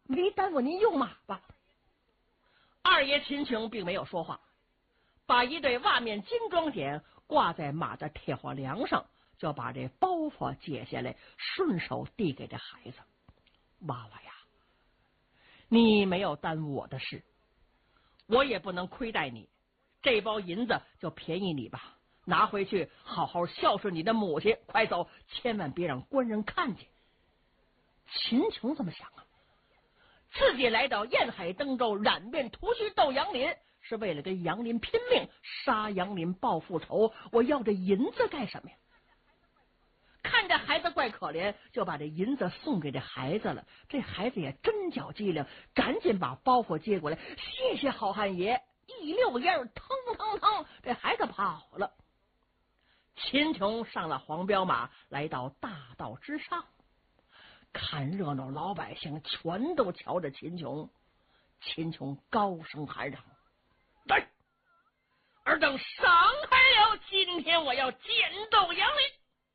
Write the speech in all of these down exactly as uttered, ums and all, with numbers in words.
没耽误您用马吧？二爷秦琼并没有说话，把一对袜面金装锏挂在马的铁花梁上，就把这包袱解下来，顺手递给这孩子。娃娃呀，你没有耽误我的事，我也不能亏待你，这包银子就便宜你吧，拿回去好好孝顺你的母亲，快走，千万别让官人看见。秦琼这么想啊，自己来到燕海登州，染面涂须斗杨林，是为了跟杨林拼命，杀杨林报复仇，我要这银子干什么呀？看着孩子怪可怜，就把这银子送给这孩子了。这孩子也真叫机灵，赶紧把包袱接过来，谢谢好汉爷，一溜烟儿，腾腾腾，这孩子跑了。秦琼上了黄骠马，来到大道之上，看热闹老百姓全都瞧着秦琼。秦琼高声喊嚷：“来，尔等伤害了，今天我要剑斗杨林！”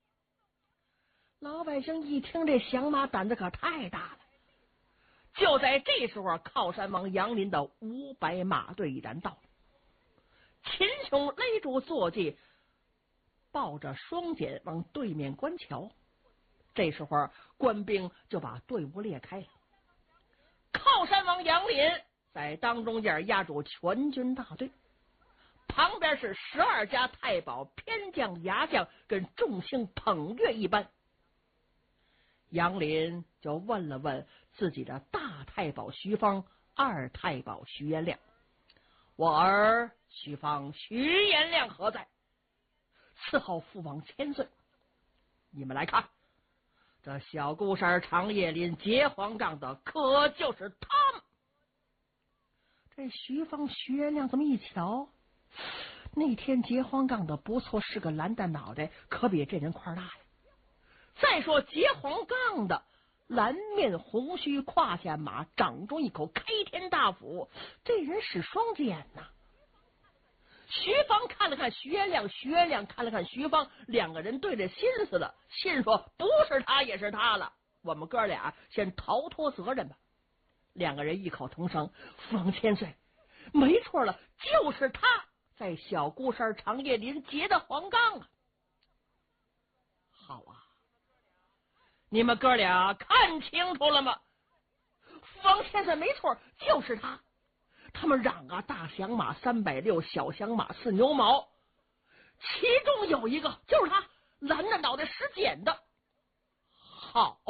老百姓一听这响马，胆子可太大了。就在这时候，靠山王杨林的五百马队已然到了。秦琼勒住坐骑，抱着双锏往对面观瞧。这时候，官兵就把队伍列开了。靠山王杨林在当中间压住全军大队，旁边是十二家太保、偏将、牙将，跟众星捧月一般。杨林就问了问自己的大太保徐芳、二太保徐延亮：“我儿徐芳、徐延亮何在？伺候父王千岁。你们来看，这小孤山长叶林结黄杠的，可就是他们。”这徐芳、徐延亮这么一瞧，那天结黄杠的不错，是个蓝蛋脑袋，可比这人块大呀。再说结黄杠的蓝面红须，胯下马，掌中一口开天大斧，这人使双锏呐。徐芳看了看徐延亮，徐延亮看了看徐芳，两个人对着心思了，心说不是他也是他了，我们哥俩先逃脱责任吧。两个人异口同声：“父王千岁，没错了，就是他在小孤山长叶林结的黄杠啊！”好啊，你们哥俩看清楚了吗？父王千岁，没错，就是他。他们嚷啊，大响马三百六，小响马四牛毛，其中有一个就是他，蓝的脑袋使剪的。好，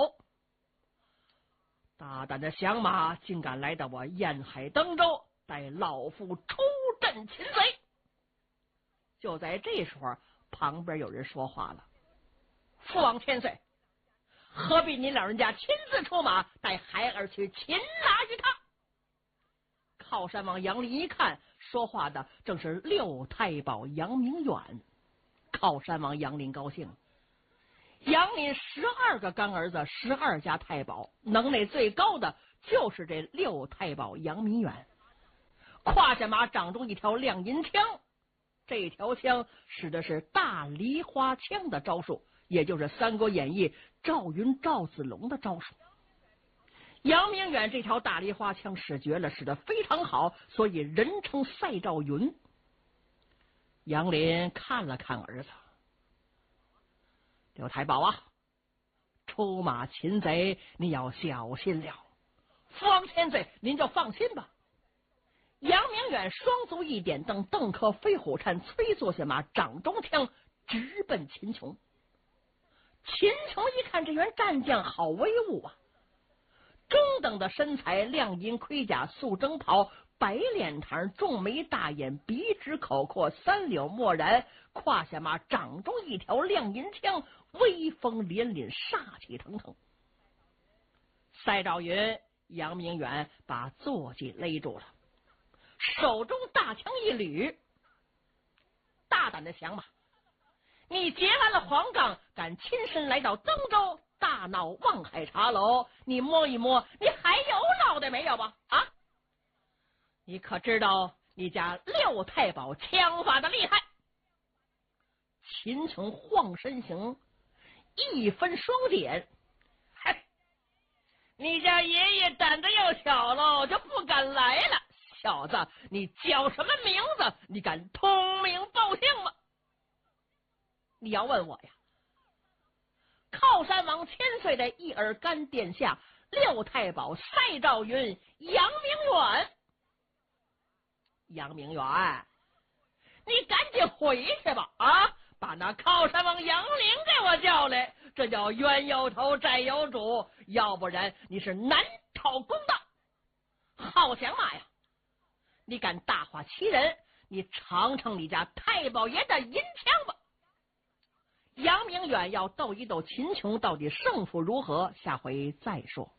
大胆的响马竟敢来到我燕海登州，带老夫出阵擒贼。就在这时候，旁边有人说话了：“父王千岁，何必您老人家亲自出马，带孩儿去擒拿于他？”靠山王杨林一看，说话的正是六太保杨明远。靠山王杨林高兴，杨林十二个干儿子，十二家太保，能耐最高的就是这六太保杨明远。胯下马，掌中一条亮银枪，这条枪使的是大梨花枪的招数，也就是《三国演义》赵云、赵子龙的招数。杨明远这条大梨花枪使绝了，使得非常好，所以人称赛赵云。杨林看了看儿子：“刘太保啊，出马擒贼你要小心了。父王千岁，您就放心吧。”杨明远双足一点，等邓克飞虎颤，催坐下马，掌中枪直奔秦琼。秦琼一看这员战将好威武啊，中等的身材，亮银盔甲，素征袍，白脸膛，重眉大眼，鼻直口阔，三绺墨然，胯下马，掌中一条亮银枪，威风凛凛，煞气腾腾。赛赵云、杨明远把坐骑勒住了，手中大枪一捋：“大胆的响马，你结完了黄杠，敢亲身来到登州大闹望海茶楼，你摸一摸，你还有脑袋没有吧？啊！你可知道你家六太保枪法的厉害？”秦琼晃身形，一分双锏：“嗨，你家爷爷胆子要小子，你叫什么名字？你敢通名报姓吗？你要问我呀，靠山王千岁的一耳干殿下六太保赛兆云、杨明远。杨明远，你赶紧回去吧！啊，把那靠山王杨凌给我叫来，这叫冤有头债有主，要不然你是难讨公道。好想马呀！你敢大话欺人，你尝尝你家太保爷的银枪吧！杨明远要斗一斗秦琼，到底胜负如何？下回再说。